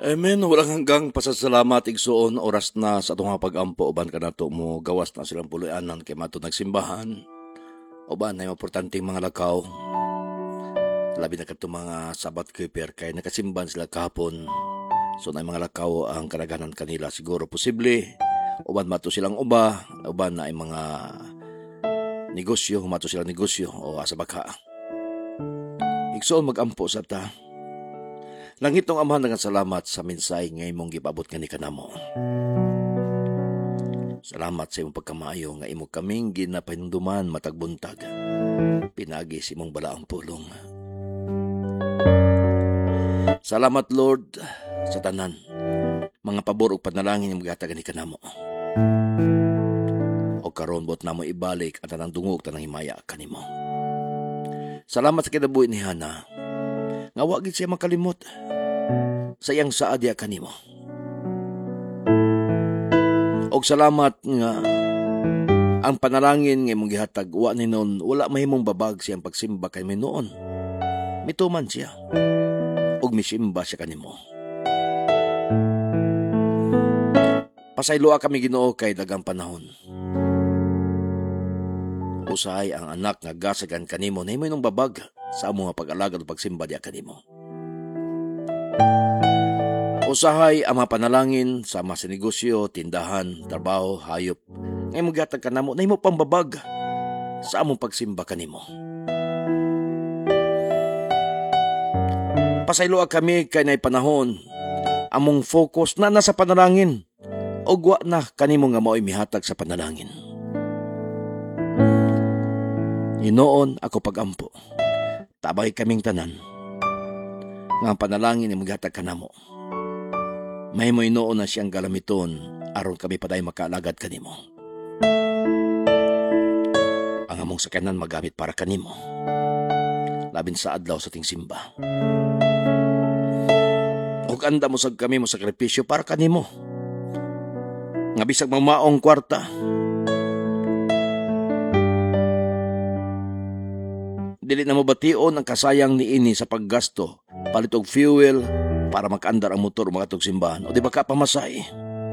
Amen. Walang hanggang pasasalamat igsoon oras na sa atong nga pag-ampo uban kanato mo gawas na silang puluyanan kay mato nagsimbahan. Uban ay importanteng mga lakaw. Labi na kadto mga sabat keeper kay nakasimban sila kahapon. So na mga lakaw ang karaganan kanila siguro posible. Uban mato silang uban na ay mga negosyo, mato silang negosyo o asa baka. Igsoon mag-ampo sa ta. Langitong Amahan nga salamat sa minsay nga imong gipabot nga ni kanamo. Salamat sa imong pagkamaayo nga imo kaming ginapahinduman matag buntag. Pinagi sa imong balaang pulong. Salamat Lord sa tanan. Mga pabor ug panalangin imong gihatag ni kanamo. O karon bot namo ibalik ang tanang dungog tanang himaya kanimo. Salamat sa kinabuhi ni Hana. Nga wa gid siya makalimot sa iyang saadya kanimo. Og salamat nga ang panalangin nga imong gihatag wa ni noon wala mahimong babag siyang pagsimba kay noon. Mituman siya og misimba siya kanimo. Pasayloa kami Ginoo kay dagang panahon. Usahay ang anak nga gasagan kanimo na himo nung babag sa among pag-alagad o pagsimba diya kanimo. Usahay ang mga panalangin sa mga negosyo, tindahan, trabaho, hayop. Ngay maghatag kanamo na himo pambabag sa among pagsimba kanimo. Pasayloa kami kay nay panahon among focus na nasa panalangin og wa na kanimo nga mao'y mihatag sa panalangin. Hinoon ako pagampo. Tabay kaming tanan. Nga ang panalangin ay maghatag kanamo. May mo inoon na siyang galamiton aron kami paday makaalagad kanimo. Ang among sakanan magamit para kanimo. Labin sa adlaw sa ting simba. Ug anda mo sag kami mo sakripisyo para kanimo. Nga bisag mamaong kwarta. Dili na mabation ang kasayang niini sa paggasto, palit og fuel para makaandar ang motor makatog simbahan. O di ba ka pamasay?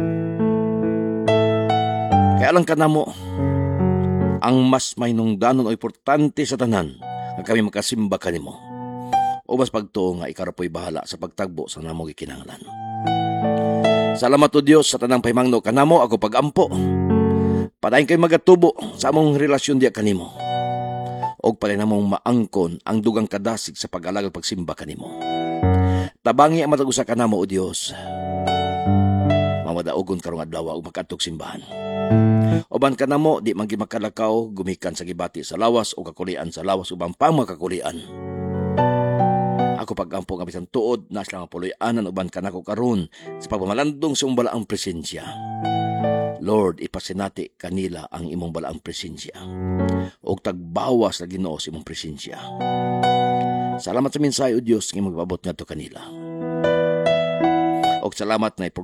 Kaya lang kanamo, ang mas may nungdanon o importante sa tanan nga kami makasimba kanimo. O mas pagtuo nga ikarapoy bahala sa pagtagbo sa namong gikinahanglan. Salamat o Dios sa tanang pahimangno kanamo ako pagampo. Padayon kay magatubo sa among relasyon diya kanimo. Og pala namong maangkon ang dugang kadasig sa pag-alagal pagsimba kanimo. Tabangi ang matag-usa kanamo o Dios. Mamadaogon karong adlaw og makadtog simbahan. Oban kanamo di man gi makalakaw gumikan sa gibati sa lawas o kakulian sa lawas ubang pamakakulian. Ako pagampo nga bisan tuod na sila nga puloy-anan uban kanako karon sa pagmamalandong sa imong balaang presensya. Lord, ipasinati kanila ang imong balaang presensya. Og tagbawas na Ginoo sa imong presensya. Salamat sa mensahe o Dios nga magpabot ngadto kanila. Og salamat na